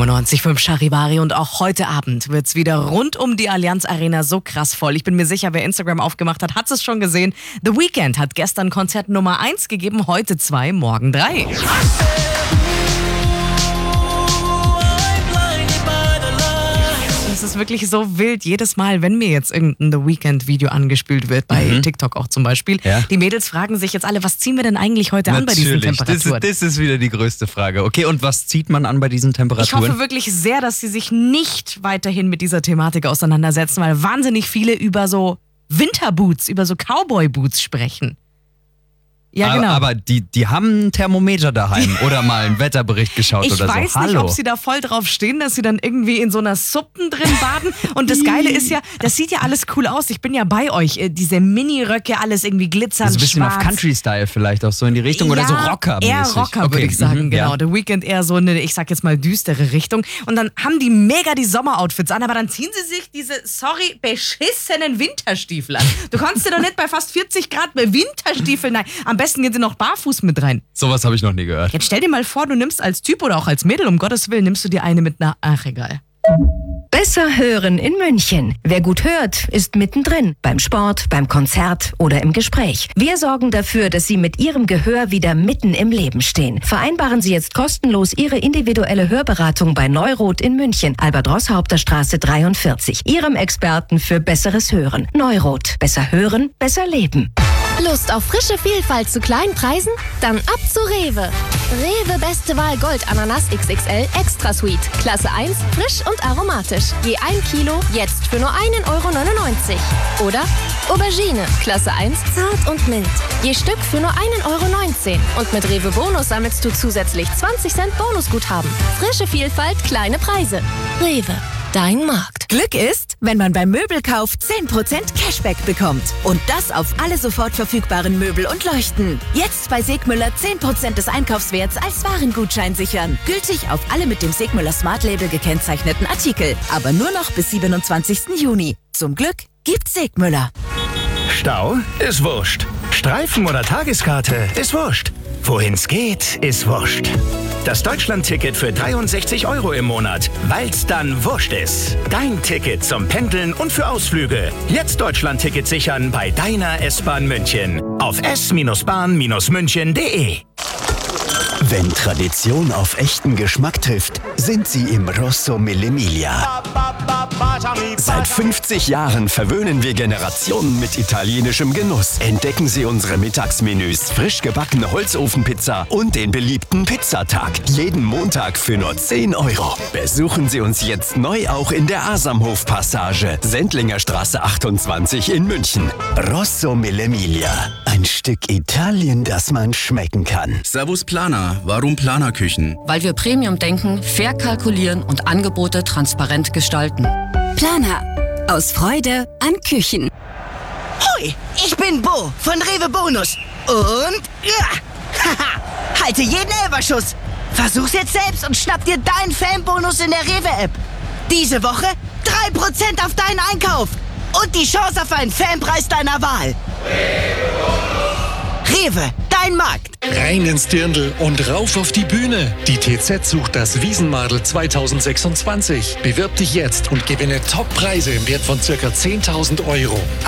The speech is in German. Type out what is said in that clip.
95.5 Charivari und auch heute Abend wird's wieder rund um die Allianz Arena so krass voll. Ich bin mir sicher, wer Instagram aufgemacht hat, hat es schon gesehen. The Weeknd hat gestern Konzert Nummer 1 gegeben, heute 2, morgen 3. Es ist wirklich so wild. Jedes Mal, wenn mir jetzt irgendein The Weeknd-Video angespült wird, bei TikTok auch zum Beispiel, die Mädels fragen sich jetzt alle, was ziehen wir denn eigentlich heute an bei diesen Temperaturen? Das ist wieder die größte Frage. Okay, und was zieht man an bei diesen Temperaturen? Ich hoffe wirklich sehr, dass sie sich nicht weiterhin mit dieser Thematik auseinandersetzen, weil wahnsinnig viele über so Winterboots, über so Cowboy-Boots sprechen. Ja, genau. Aber die haben ein Thermometer daheim oder mal einen Wetterbericht geschaut oder so. Ich weiß nicht, ob sie da voll drauf stehen, dass sie dann irgendwie in so einer Suppen drin baden. Und das Geile ist ja, das sieht ja alles cool aus. Ich bin ja bei euch. Diese Mini-Röcke, alles irgendwie glitzernd, so ein bisschen schwarz. Auf Country-Style vielleicht auch so in die Richtung oder so Rocker-mäßig. Eher Rocker, würde ich sagen, genau. Ja. The Weeknd eher so eine, ich sag jetzt mal, düstere Richtung. Und dann haben die mega die Sommeroutfits an, aber dann ziehen sie sich diese, beschissenen Winterstiefel an. Du kannst dir doch nicht bei fast 40 Grad mit Winterstiefeln, nein, am besten gehen sie noch barfuß mit rein. Sowas habe ich noch nie gehört. Jetzt stell dir mal vor, du nimmst als Typ oder auch als Mädel, um Gottes Willen, nimmst du dir eine mit einer, ach egal. Besser hören in München. Wer gut hört, ist mittendrin. Beim Sport, beim Konzert oder im Gespräch. Wir sorgen dafür, dass Sie mit Ihrem Gehör wieder mitten im Leben stehen. Vereinbaren Sie jetzt kostenlos Ihre individuelle Hörberatung bei Neuroth in München, Albert-Ross-Haupterstraße 43. Ihrem Experten für besseres Hören. Neuroth. Besser hören, besser leben. Lust auf frische Vielfalt zu kleinen Preisen? Dann ab zu Rewe. Rewe Beste Wahl Gold Ananas XXL Extra Sweet. Klasse 1, frisch und aromatisch. Je 1 Kilo, jetzt für nur 1,99 Euro. Oder Aubergine, Klasse 1, zart und mild. Je Stück für nur 1,19 Euro. Und mit Rewe Bonus sammelst du zusätzlich 20 Cent Bonusguthaben. Frische Vielfalt, kleine Preise. Rewe. Dein Markt. Glück ist, wenn man beim Möbelkauf 10% Cashback bekommt. Und das auf alle sofort verfügbaren Möbel und Leuchten. Jetzt bei Segmüller 10% des Einkaufswerts als Warengutschein sichern. Gültig auf alle mit dem Segmüller Smart Label gekennzeichneten Artikel. Aber nur noch bis 27. Juni. Zum Glück gibt's Segmüller. Stau ist wurscht. Streifen oder Tageskarte ist wurscht. Wohin's geht, ist wurscht. Das Deutschland-Ticket für 63 Euro im Monat, weil's dann wurscht ist. Dein Ticket zum Pendeln und für Ausflüge. Jetzt Deutschland-Ticket sichern bei deiner S-Bahn München. Auf s-bahn-münchen.de. Wenn Tradition auf echten Geschmack trifft, sind sie im Rosso Mille Miglia. Seit 50 Jahren verwöhnen wir Generationen mit italienischem Genuss. Entdecken Sie unsere Mittagsmenüs, frisch gebackene Holzofenpizza und den beliebten Pizzatag. Jeden Montag für nur 10 Euro. Besuchen Sie uns jetzt neu auch in der Asamhof-Passage, Sendlinger Straße 28 in München. Rosso Mille Miglia. Ein Stück Italien, das man schmecken kann. Servus Planer. Warum Planerküchen? Weil wir Premium denken, fair kalkulieren und Angebote transparent gestalten. Planer. Aus Freude an Küchen. Hoi, ich bin Bo von Rewe Bonus. Und haha, halte jeden Elferschuss. Versuch's jetzt selbst und schnapp dir deinen Fanbonus in der Rewe-App. Diese Woche 3% auf deinen Einkauf. Und die Chance auf einen Fanpreis deiner Wahl. Rewe, dein Markt. Rein ins Dirndl und rauf auf die Bühne. Die TZ sucht das Wiesenmadel 2026. Bewirb dich jetzt und gewinne Top-Preise im Wert von ca. 10.000 Euro.